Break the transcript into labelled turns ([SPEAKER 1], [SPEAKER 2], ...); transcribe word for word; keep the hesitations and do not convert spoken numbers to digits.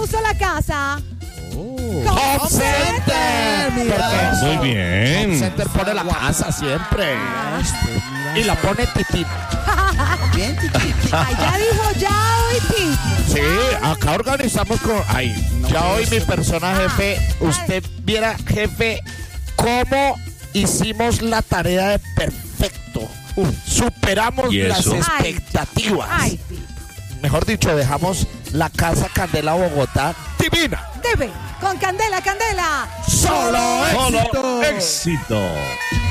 [SPEAKER 1] puso la casa?
[SPEAKER 2] Home Center.
[SPEAKER 3] Mira eso.
[SPEAKER 2] Muy bien.
[SPEAKER 3] Home Center pone la casa siempre. Y la pone Titi.
[SPEAKER 4] Bien, Titi.
[SPEAKER 1] Allá dijo ya hoy, Titi.
[SPEAKER 3] Sí, acá organizamos con... Ay, ya hoy mi persona jefe, usted viera, jefe, cómo hicimos la tarea de perfecto. Uf, superamos
[SPEAKER 2] ¿Y
[SPEAKER 3] las
[SPEAKER 2] eso?
[SPEAKER 3] expectativas.
[SPEAKER 1] Ay, Titi.
[SPEAKER 3] Mejor dicho, dejamos la casa Candela Bogotá divina.
[SPEAKER 1] Debe. Con Candela, Candela.
[SPEAKER 3] Solo
[SPEAKER 2] Solo
[SPEAKER 3] éxito.
[SPEAKER 2] éxito.